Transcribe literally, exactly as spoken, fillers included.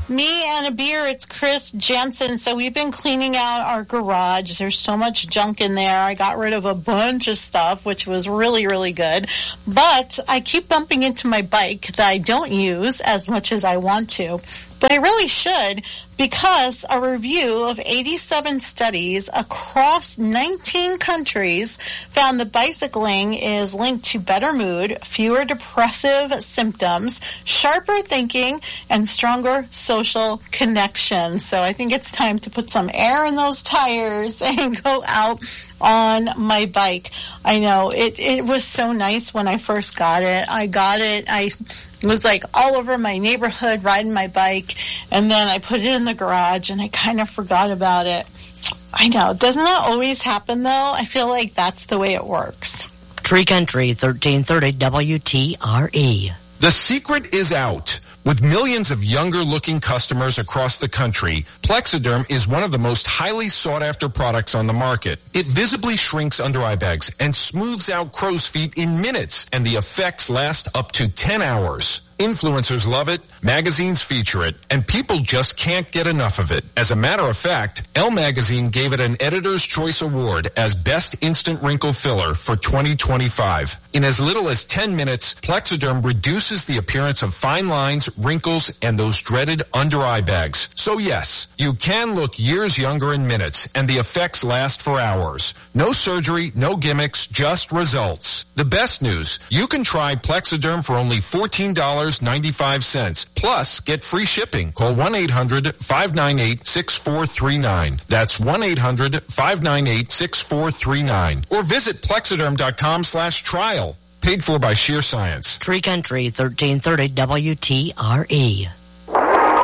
Me and a beer, it's Chris Jensen. So we've been cleaning out our garage. There's so much junk in there. I got rid of a bunch of stuff, which was really, really good. But I keep bumping into my bike that I don't use as much as I want to. But I really should, because a review of eighty-seven studies across nineteen countries found that bicycling is linked to better mood, fewer depressive symptoms, sharper thinking, and stronger social connections. So I think it's time to put some air in those tires and go out on my bike. I know, it, it was so nice when I first got it. I got it, I... It was like all over my neighborhood riding my bike, and then I put it in the garage and I kind of forgot about it. I know. Doesn't that always happen, though? I feel like that's the way it works. Tree Country, thirteen thirty W T R E. The secret is out. With millions of younger-looking customers across the country, Plexiderm is one of the most highly sought-after products on the market. It visibly shrinks under-eye bags and smooths out crow's feet in minutes, and the effects last up to ten hours. Influencers love it, magazines feature it, and people just can't get enough of it. As a matter of fact, Elle Magazine gave it an Editor's Choice Award as Best Instant Wrinkle Filler for twenty twenty-five. In as little as ten minutes, Plexiderm reduces the appearance of fine lines, wrinkles, and those dreaded under-eye bags. So yes, you can look years younger in minutes, and the effects last for hours. No surgery, no gimmicks, just results. The best news, you can try Plexiderm for only fourteen dollars and ninety-five cents. Plus, get free shipping. Call one eight hundred five nine eight six four three nine. That's one eight hundred five nine eight six four three nine. Or visit plexiderm.com slash trial. Paid for by Sheer Science. Tree Country, thirteen thirty W T R E.